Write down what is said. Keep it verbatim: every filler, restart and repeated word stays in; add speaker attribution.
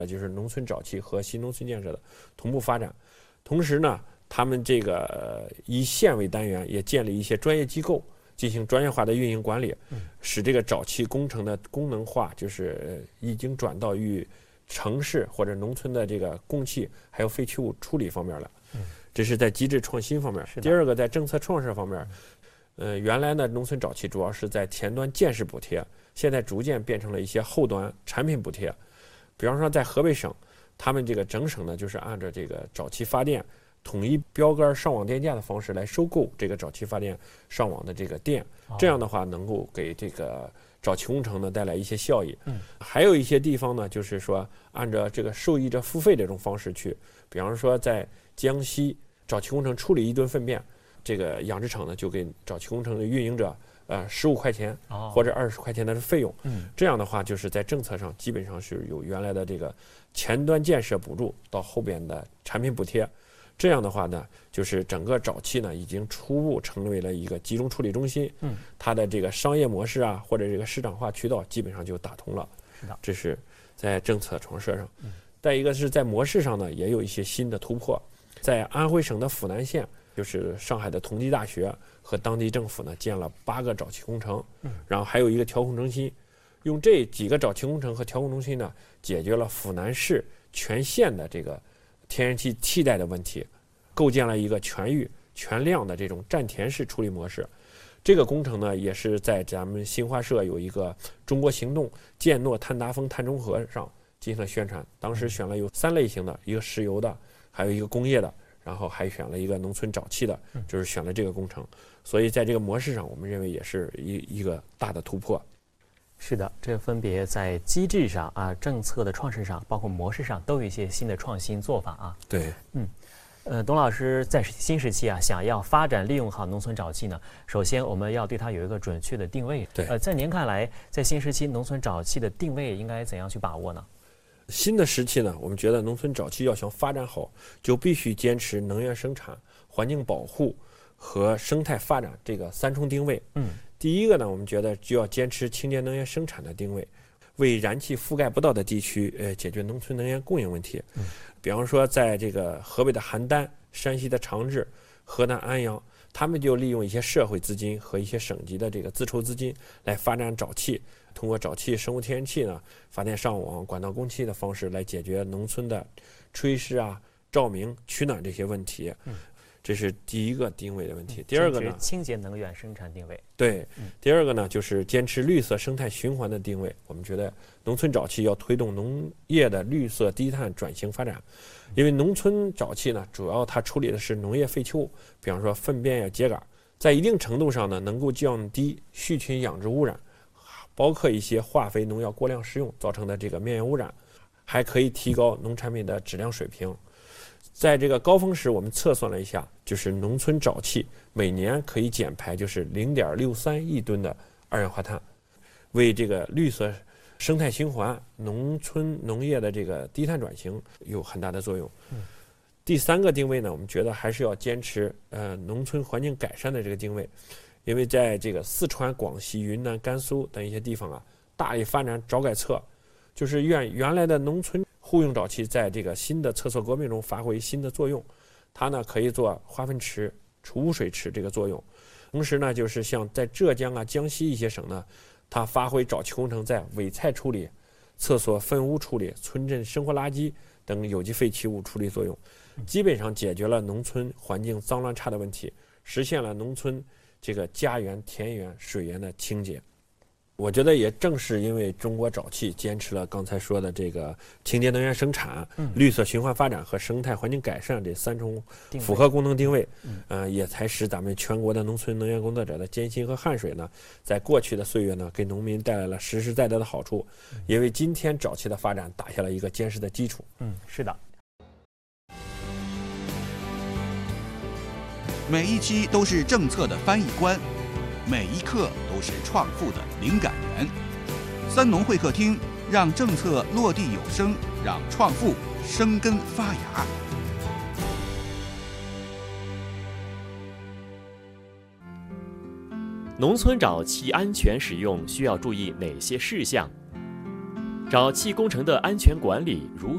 Speaker 1: 就是农村沼气和新农村建设的同步发展。同时呢，他们这个以县为单元，也建立一些专业机构，进行专业化的运营管理，使这个沼气工程的功能化，就是已经转到与城市或者农村的这个供气还有废弃物处理方面了。这是在机制创新方面。第二个，在政策创设方面，呃，原来呢，农村沼气主要是在前端建设补贴，现在逐渐变成了一些后端产品补贴。比方说，在河北省，他们这个整省呢，就是按照这个沼气发电统一标杆上网电价的方式来收购这个沼气发电上网的这个电，这样的话能够给这个沼气工程呢带来一些效益。嗯，还有一些地方呢，就是说按照这个受益者付费这种方式去，比方说在江西沼气工程处理一吨粪便，这个养殖场呢就给沼气工程的运营者呃十五块钱或者二十块钱的费用。嗯，这样的话就是在政策上基本上是有原来的这个前端建设补助到后边的产品补贴。这样的话呢，就是整个沼气呢已经初步成为了一个集中处理中心。嗯，它的这个商业模式啊，或者这个市场化渠道基本上就打通了。是的，这是在政策创设上。嗯，再一个是在模式上呢，也有一些新的突破。在安徽省的阜南县，就是上海的同济大学和当地政府呢建了八个沼气工程，嗯，然后还有一个调控中心，用这几个沼气工程和调控中心呢，解决了阜南市全县的这个天然气替代的问题，构建了一个全域全量的这种占田式处理模式。这个工程呢，也是在咱们新华社有一个中国行动建诺碳达峰碳中和上进行了宣传。当时选了有三类型的，一个石油的，还有一个工业的，然后还选了一个农村沼气的，就是选了这个工程。所以在这个模式上，我们认为也是一一个大的突破。
Speaker 2: 是的，这分别在机制上啊、政策的创设上，包括模式上，都有一些新的创新做法啊。
Speaker 1: 对，
Speaker 2: 嗯，呃，董老师在新时期啊，想要发展利用好农村沼气呢，首先我们要对它有一个准确的定位。
Speaker 1: 对，
Speaker 2: 呃，在您看来，在新时期农村沼气的定位应该怎样去把握呢？
Speaker 1: 新的时期呢，我们觉得农村沼气要想发展好，就必须坚持能源生产、环境保护和生态发展这个三重定位。嗯。第一个呢，我们觉得就要坚持清洁能源生产的定位，为燃气覆盖不到的地区，呃，解决农村能源供应问题。嗯，比方说，在这个河北的邯郸、山西的长治、河南安阳，他们就利用一些社会资金和一些省级的这个自筹资金来发展沼气，通过沼气生物天然气呢发电上网、管道供气的方式来解决农村的炊事啊、照明、取暖这些问题。嗯，这是第一个定位的问题。第二个呢，
Speaker 2: 清洁能源生产定位。
Speaker 1: 对，第二个呢，就是坚持绿色生态循环的定位。我们觉得农村沼气要推动农业的绿色低碳转型发展，因为农村沼气呢，主要它处理的是农业废弃物，比方说粪便呀、秸秆，在一定程度上呢，能够降低畜群养殖污染，包括一些化肥、农药过量使用造成的这个面源污染，还可以提高农产品的质量水平。在这个高峰时，我们测算了一下，就是农村沼气每年可以减排就是零点六三亿吨的二氧化碳，为这个绿色生态循环、农村农业的这个低碳转型有很大的作用。嗯、第三个定位呢，我们觉得还是要坚持呃农村环境改善的这个定位，因为在这个四川、广西、云南、甘肃等一些地方啊，大力发展沼改厕，就是原原来的农村户用沼气在这个新的厕所革命中发挥新的作用，它呢可以做化粪池、储污水池这个作用。同时呢，就是像在浙江啊、江西一些省呢，它发挥沼气工程在伪菜处理、厕所粪污处理、村镇生活垃圾等有机废弃物处理作用，基本上解决了农村环境脏乱差的问题，实现了农村这个家园、田园、水源的清洁。我觉得也正是因为中国沼气坚持了刚才说的这个清洁能源生产、嗯、绿色循环发展和生态环境改善这三重符合功能定位，嗯、呃，也才使咱们全国的农村能源工作者的艰辛和汗水呢，在过去的岁月呢，给农民带来了实实在在的好处，嗯、也为今天沼气的发展打下了一个坚实的基础。
Speaker 2: 嗯，是的。
Speaker 3: 每一期都是政策的翻译官。每一刻都是创富的灵感源。三农会客厅，让政策落地有声，让创富生根发芽。
Speaker 4: 农村沼气安全使用需要注意哪些事项？沼气工程的安全管理如